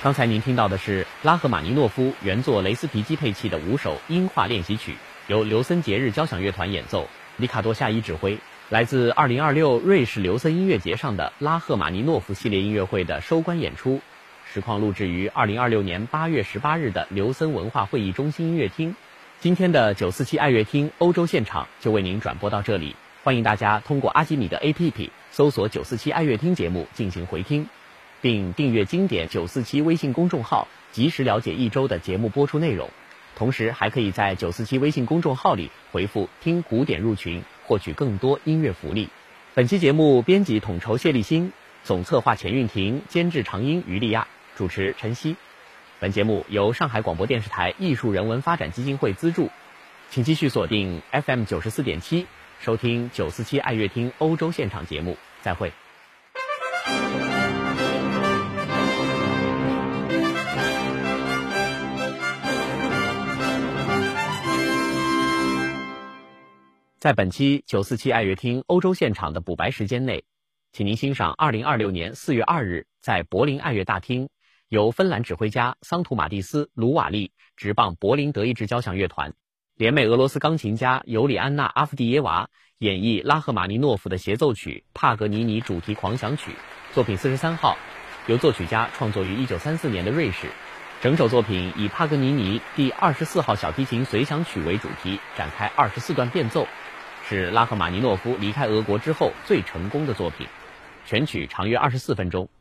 刚才您听到的是拉赫玛尼诺夫原作雷斯皮基配器的5首音画练习曲，由刘森节日交响乐团演奏，里卡多夏伊指挥，来自2026瑞士刘森音乐节上的拉赫玛尼诺夫系列音乐会的收官演出，实况录制于2026年8月18日的刘森文化会议中心音乐厅。今天的947爱乐厅欧洲现场就为您转播到这里，欢迎大家通过阿基米德 APP 搜索947爱乐厅节目进行回听，并订阅经典947微信公众号，及时了解一周的节目播出内容。同时还可以在947微信公众号里回复听古典入群，获取更多音乐福利。本期节目编辑统筹谢立新，总策划钱运婷，监制常英于丽亚，主持陈曦。本节目由上海广播电视台艺术人文发展基金会资助，请继续锁定 FM 94.7，收听947爱乐厅欧洲现场节目。再会。在本期947爱乐厅欧洲现场的补白时间内，请您欣赏2026年4月2日在柏林爱乐大厅，由芬兰指挥家桑图马蒂斯·卢瓦利执棒柏林德意志交响乐团，联美俄罗斯钢琴家尤里安娜·阿夫蒂耶娃演绎拉赫玛尼诺夫的协奏曲帕格尼尼主题狂想曲，作品43号，由作曲家创作于1934年的瑞士。整首作品以帕格尼尼第24号小提琴随想曲为主题，展开24段变奏，是拉赫玛尼诺夫离开俄国之后最成功的作品。全曲长约24分钟。